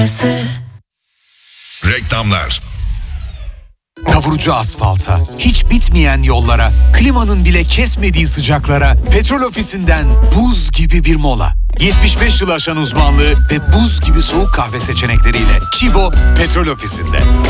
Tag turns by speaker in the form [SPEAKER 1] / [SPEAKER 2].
[SPEAKER 1] Reklamlar.
[SPEAKER 2] Kavurucu asfalta, hiç bitmeyen yollara, klimanın bile kesmediği sıcaklara, Petrol Ofisi'nden buz gibi bir mola. 75 yıl aşan uzmanlığı ve buz gibi soğuk kahve seçenekleriyle Chibo Petrol Ofisi'nde.